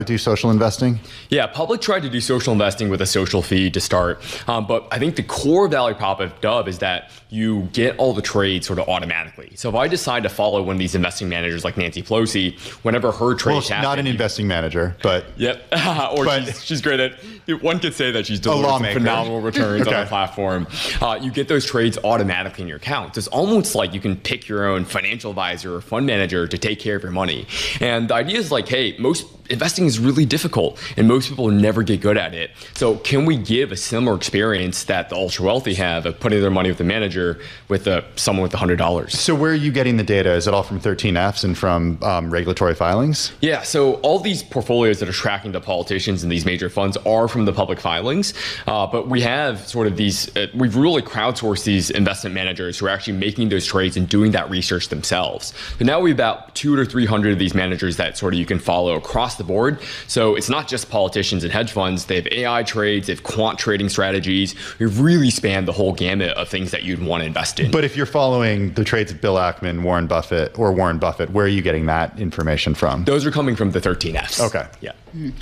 do social investing? Yeah, Public tried to do social investing with a social feed to start. But I think the core value prop of Dub is that you get all the trades sort of automatically. So if I decide to follow one of these investing managers like Nancy Pelosi, whenever her trades happen. Not an investing manager, but. Yep. She's great at, one could say that she's delivering some phenomenal returns on the platform. You get those trades automatically in your account. It's almost like you can pick your own financial advisor or fund manager to take care of your money. And the idea is like, hey, investing is really difficult and most people never get good at it. So can we give a similar experience that the ultra wealthy have of putting their money with a manager with someone with $100? So where are you getting the data? Is it all from 13Fs and from regulatory filings? Yeah, so all these portfolios that are tracking the politicians and these major funds are from the public filings. But we have sort of these, we've really crowdsourced these investment managers who are actually making those trades and doing that research themselves. But now we have about 200 to 300 of these managers that sort of you can follow across the board. So it's not just politicians and hedge funds. They have AI trades, they have quant trading strategies. We've really spanned the whole gamut of things that you'd want to invest in. But if you're following the trades of Bill Ackman, Warren Buffett, where are you getting that information from? Those are coming from the 13Fs. Okay. Yeah.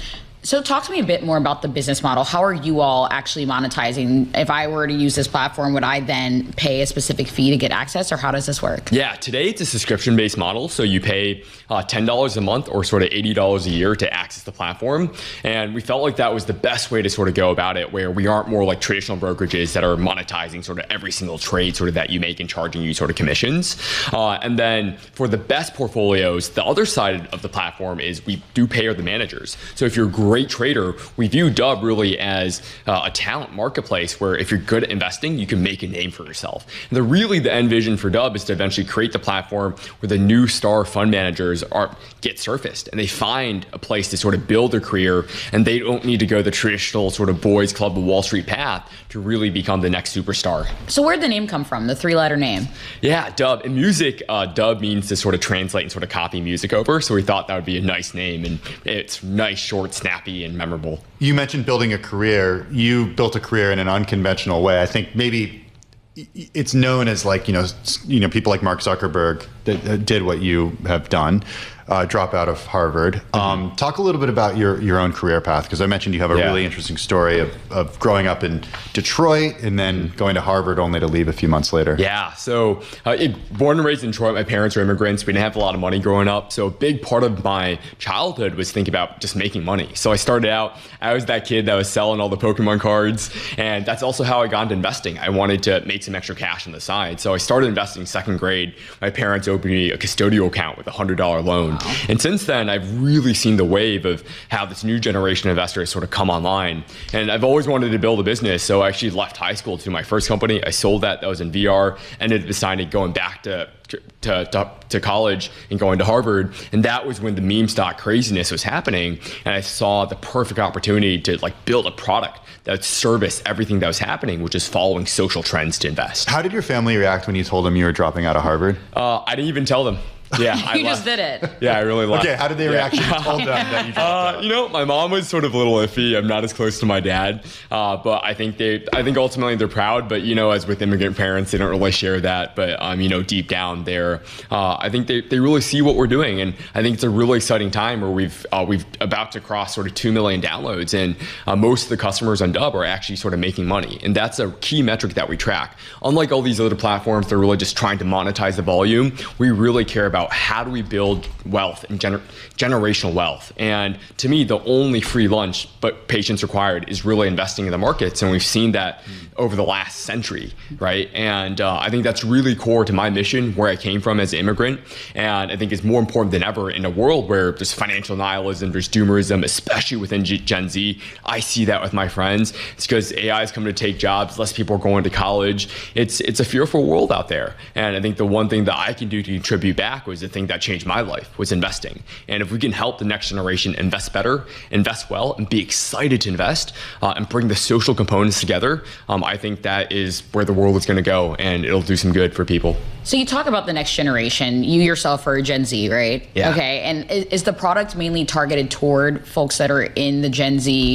So talk to me a bit more about the business model. How are you all actually monetizing? If I were to use this platform, would I then pay a specific fee to get access, or how does this work? Yeah, today it's a subscription-based model. So you pay $10 a month or sort of $80 a year to access the platform. And we felt like that was the best way to sort of go about it, where we aren't more like traditional brokerages that are monetizing sort of every single trade sort of that you make and charging you sort of commissions. And then for the best portfolios, the other side of the platform is we do pay the managers. So if you're a great trader, we view Dub really as a talent marketplace where if you're good at investing, you can make a name for yourself. And the end vision for Dub is to eventually create the platform where the new star fund managers get surfaced and they find a place to sort of build their career, and they don't need to go the traditional sort of boys club of Wall Street path to really become the next superstar. So where'd the name come from, the three-letter name? Yeah, Dub. In music, Dub means to sort of translate and sort of copy music over. So we thought that would be a nice name, and it's nice, short, snappy, and memorable. You mentioned building a career. You built a career in an unconventional way. I think maybe it's known as like, people like Mark Zuckerberg that did what you have done. Drop out of Harvard. Talk a little bit about your own career path, because I mentioned you have a really interesting story of growing up in Detroit and then going to Harvard only to leave a few months later. Yeah, so born and raised in Detroit, my parents are immigrants. We didn't have a lot of money growing up. So a big part of my childhood was thinking about just making money. So I started out, I was that kid that was selling all the Pokemon cards. And that's also how I got into investing. I wanted to make some extra cash on the side. So I started investing second grade. My parents opened me a custodial account with a $100 loan. And since then, I've really seen the wave of how this new generation of investors sort of come online. And I've always wanted to build a business. So I actually left high school to do my first company. I sold that was in VR, ended up deciding going back to college and going to Harvard. And that was when the meme stock craziness was happening. And I saw the perfect opportunity to like build a product that would service everything that was happening, which is following social trends to invest. How did your family react when you told them you were dropping out of Harvard? I didn't even tell them. Yeah, you just did it. Yeah, I really left. Okay, how did they react when you told them that you dropped out? My mom was sort of a little iffy. I'm not as close to my dad, but I think ultimately they're proud. But as with immigrant parents, they don't really share that. But deep down, I think they really see what we're doing, and I think it's a really exciting time where we've about to cross sort of 2 million downloads, and most of the customers on Dub are actually sort of making money, and that's a key metric that we track. Unlike all these other platforms, they're really just trying to monetize the volume. We really care about how do we build wealth and generational wealth. And to me, the only free lunch but patience required is really investing in the markets. And we've seen that over the last century, right? And I think that's really core to my mission, where I came from as an immigrant. And I think it's more important than ever in a world where there's financial nihilism, there's doomerism, especially within Gen Z. I see that with my friends. It's because AI is coming to take jobs, less people are going to college. It's a fearful world out there. And I think the one thing that I can do to contribute back was the thing that changed my life, was investing. And if we can help the next generation invest better, invest well, and be excited to invest, and bring the social components together, I think that is where the world is going to go, and it'll do some good for people. So you talk about the next generation. You yourself are Gen Z, right? Yeah. Okay, and is the product mainly targeted toward folks that are in the Gen Z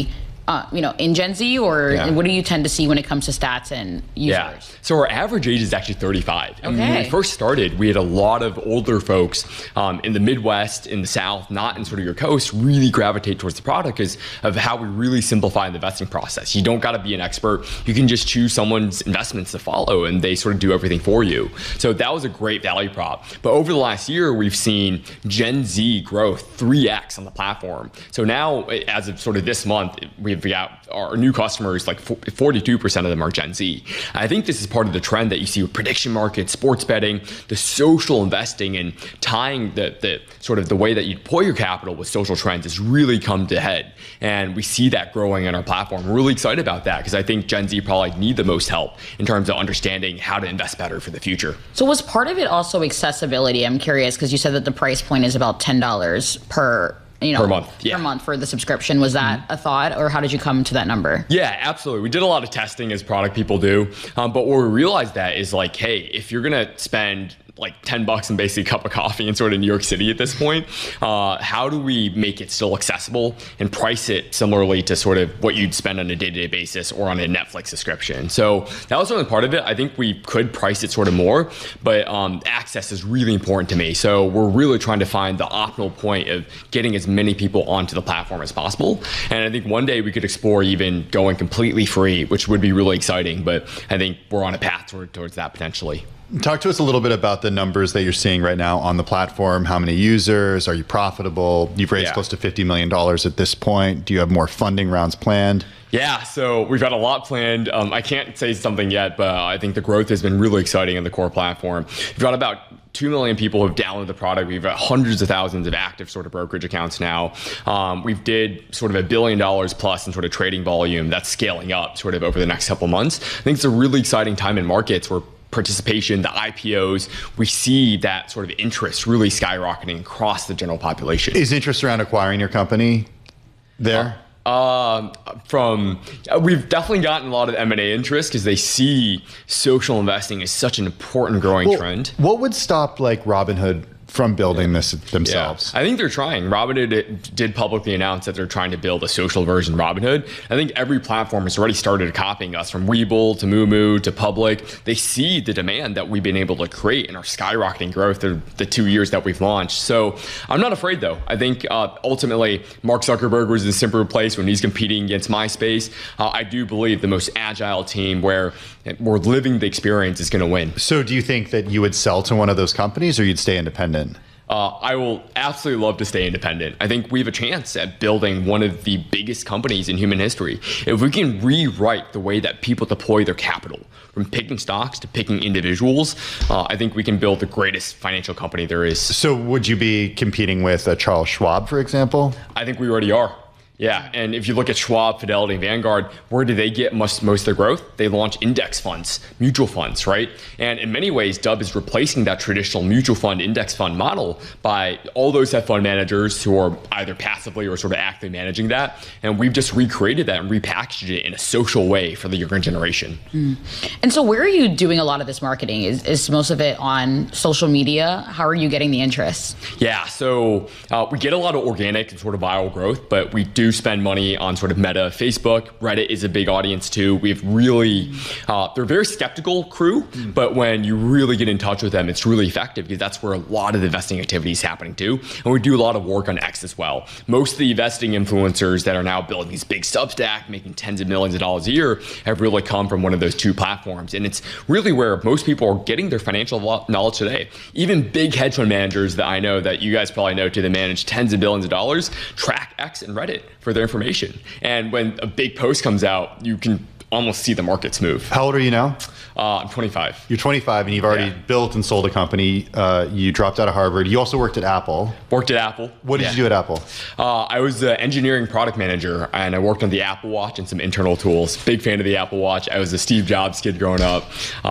in Gen Z, or Yeah. what do you tend to see when it comes to stats and users? Yeah. So our average age is actually 35. And when Okay. we first started, we had a lot of older folks in the Midwest, in the South, not in sort of your coast, really gravitate towards the product because of how we really simplify the investing process. You don't got to be an expert. You can just choose someone's investments to follow and they sort of do everything for you. So that was a great value prop. But over the last year, we've seen Gen Z grow 3x on the platform. So now, as of sort of this month, we've got our new customers, like 42% of them are Gen Z. I think this is part of the trend that you see with prediction markets, sports betting, the social investing, and tying the sort of the way that you deploy your capital with social trends has really come to head. And we see that growing on our platform. We're really excited about that because I think Gen Z probably need the most help in terms of understanding how to invest better for the future. So was part of it also accessibility? I'm curious because you said that the price point is about $10 per month. Yeah. Per month for the subscription. Was that a thought, or how did you come to that number? Yeah, absolutely. We did a lot of testing as product people do. But what we realized that is like, hey, if you're going to spend like $10 and basically a cup of coffee in sort of New York City at this point, how do we make it still accessible and price it similarly to sort of what you'd spend on a day-to-day basis or on a Netflix subscription? So that was certainly part of it. I think we could price it sort of more, but access is really important to me. So we're really trying to find the optimal point of getting as many people onto the platform as possible. And I think one day we could explore even going completely free, which would be really exciting. But I think we're on a path towards that potentially. Talk to us a little bit about the numbers that you're seeing right now on the platform. How many users? Are you profitable? You've raised close to $50 million at this point. Do you have more funding rounds planned? Yeah, so we've got a lot planned. I can't say something yet, but I think the growth has been really exciting on the core platform. We've got about 2 million people who have downloaded the product. We've got hundreds of thousands of active sort of brokerage accounts now. We've did sort of $1 billion plus in sort of trading volume that's scaling up sort of over the next couple of months. I think it's a really exciting time in markets where participation, the IPOs, we see that sort of interest really skyrocketing across the general population. Is interest around acquiring your company there? We've definitely gotten a lot of M&A interest because they see social investing as such an important growing trend. What would stop like Robinhood from building this themselves? Yeah. I think they're trying. Robinhood did publicly announce that they're trying to build a social version of Robinhood. I think every platform has already started copying us, from Webull to Moomoo to Public. They see the demand that we've been able to create and our skyrocketing growth through the 2 years that we've launched. So I'm not afraid though. I think ultimately Mark Zuckerberg was in a simpler place when he's competing against MySpace. I do believe the most agile team where we're living the experience is going to win. So do you think that you would sell to one of those companies or you'd stay independent? I will absolutely love to stay independent. I think we have a chance at building one of the biggest companies in human history. If we can rewrite the way that people deploy their capital, from picking stocks to picking individuals, I think we can build the greatest financial company there is. So would you be competing with Charles Schwab, for example? I think we already are. Yeah, and if you look at Schwab, Fidelity, and Vanguard, where do they get most of their growth? They launch index funds, mutual funds, right? And in many ways, Dubb is replacing that traditional mutual fund, index fund model by all those hedge fund managers who are either passively or sort of actively managing that. And we've just recreated that and repackaged it in a social way for the younger generation. And so where are you doing a lot of this marketing? Is most of it on social media? How are you getting the interest? Yeah, so we get a lot of organic and sort of viral growth, but we do spend money on sort of Meta, Facebook. Reddit is a big audience too. We've really, they're a very skeptical crew, but when you really get in touch with them, it's really effective because that's where a lot of the investing activity is happening too. And we do a lot of work on X as well. Most of the investing influencers that are now building these big Substack, making tens of millions of dollars a year, have really come from one of those two platforms. And it's really where most people are getting their financial knowledge today. Even big hedge fund managers that I know, that you guys probably know too, that manage tens of billions of dollars, track X and Reddit for their information. And when a big post comes out, you can almost see the markets move. How old are you now? I'm 25. You're 25 and you've already built and sold a company. You dropped out of Harvard. You also worked at Apple. Worked at Apple. What did you do at Apple? I was an engineering product manager and I worked on the Apple Watch and some internal tools. Big fan of the Apple Watch. I was a Steve Jobs kid growing up.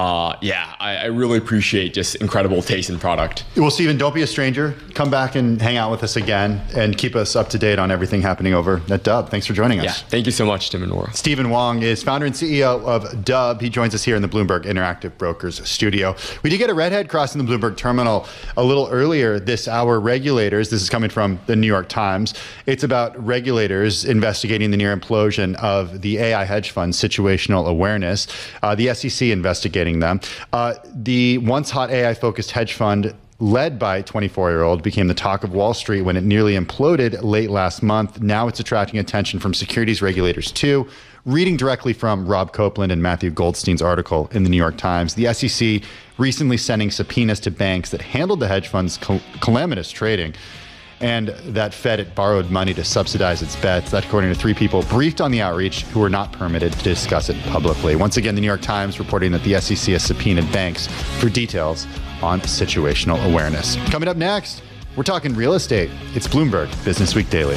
I really appreciate just incredible taste in product. Well, Stephen, don't be a stranger. Come back and hang out with us again and keep us up to date on everything happening over at Dubb. Thanks for joining us. Yeah, thank you so much, Tim and Nora. Stephen Wong is founder and and CEO of Dub. He joins us here in the Bloomberg Interactive Brokers studio. We did get a redhead crossing the Bloomberg terminal a little earlier this hour. Regulators, this is coming from the New York Times. It's about regulators investigating the near implosion of the AI hedge fund Situational Awareness. The SEC investigating them. The once hot AI-focused hedge fund led by 24-year-old became the talk of Wall Street when it nearly imploded late last month. Now it's attracting attention from securities regulators too. Reading directly from Rob Copeland and Matthew Goldstein's article in the New York Times, the SEC recently sending subpoenas to banks that handled the hedge fund's calamitous trading and that fed it borrowed money to subsidize its bets. That according to 3 people briefed on the outreach who were not permitted to discuss it publicly. Once again, the New York Times reporting that the SEC has subpoenaed banks for details on situational awareness. Coming up next, we're talking real estate. It's Bloomberg Business Week Daily.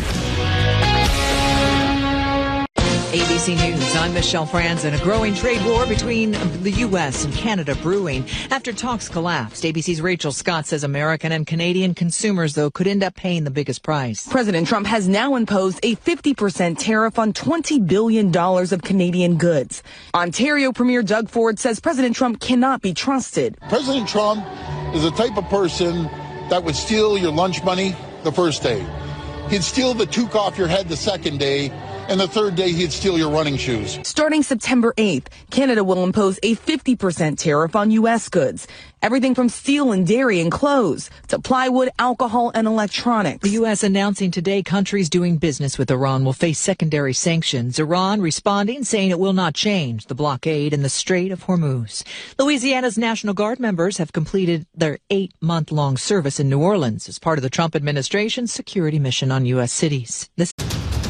ABC News, I'm Michelle Franzen. A growing trade war between the U.S. and Canada brewing after talks collapsed. ABC's Rachel Scott says American and Canadian consumers, though, could end up paying the biggest price. President Trump has now imposed a 50% tariff on $20 billion of Canadian goods. Ontario Premier Doug Ford says President Trump cannot be trusted. President Trump is the type of person that would steal your lunch money the first day. He'd steal the toque off your head the second day. And the third day, he'd steal your running shoes. Starting September 8th, Canada will impose a 50% tariff on U.S. goods. Everything from steel and dairy and clothes to plywood, alcohol, and electronics. The U.S. announcing today countries doing business with Iran will face secondary sanctions. Iran responding, saying it will not change the blockade in the Strait of Hormuz. Louisiana's National Guard members have completed their 8-month-long service in New Orleans as part of the Trump administration's security mission on U.S. cities.